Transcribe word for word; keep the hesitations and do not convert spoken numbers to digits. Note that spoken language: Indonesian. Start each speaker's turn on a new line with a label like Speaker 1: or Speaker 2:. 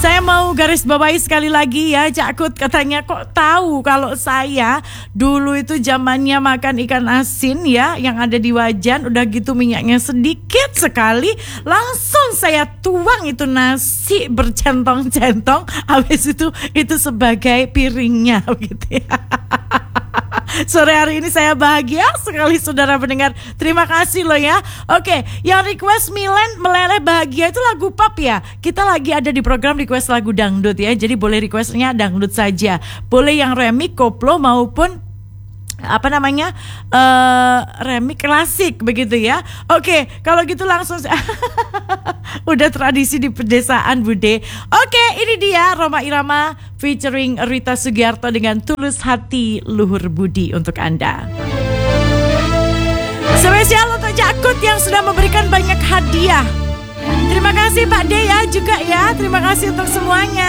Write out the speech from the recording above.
Speaker 1: Saya mau garis bawahi sekali lagi ya, Cak Kut katanya kok tahu kalau saya dulu itu zamannya makan ikan asin ya yang ada di wajan, udah gitu minyaknya sedikit sekali, langsung saya tuang itu nasi bercentong-centong, habis itu itu sebagai piringnya gitu ya. Sore hari ini saya bahagia sekali saudara pendengar. Terima kasih loh ya. Oke, yang request Milen Meleleh Bahagia itu lagu pop ya. Kita lagi ada di program request lagu dangdut ya. Jadi boleh requestnya dangdut saja. Boleh yang remix, koplo maupun apa namanya uh, remix klasik begitu ya. Oke, kalau gitu langsung udah tradisi di pedesaan Bude. Oke, ini dia Rhoma Irama featuring Rita Sugiarto dengan Tulus Hati Luhur Budi untuk Anda. Spesial untuk Cak Kut yang sudah memberikan banyak hadiah. Terima kasih Pak De ya juga ya. Terima kasih untuk semuanya.